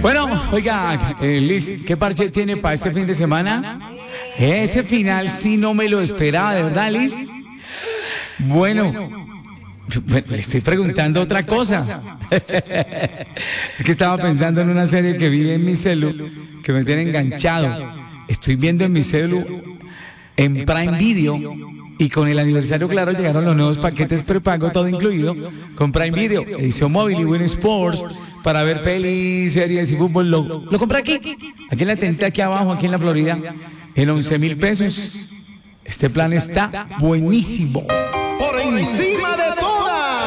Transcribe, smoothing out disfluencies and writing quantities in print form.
Bueno, oiga, Liz, ¿qué parche tiene para este fin de semana? Ese final sí no me lo esperaba, ¿de verdad, Liz? Bueno, le estoy preguntando otra cosa. Es que estaba pensando en una serie que vi en mi celu, que me tiene enganchado. Estoy viendo en mi celu, en Prime Video, y con el aniversario, claro, llegaron los nuevos paquetes prepago, todo incluido, con Prime Video, edición móvil y Win Sports, para ver pelis, series y fútbol. Lo compré aquí en la tienda, aquí abajo, aquí en la Florida, en 11,000 pesos. Este plan está buenísimo. Por encima de todo.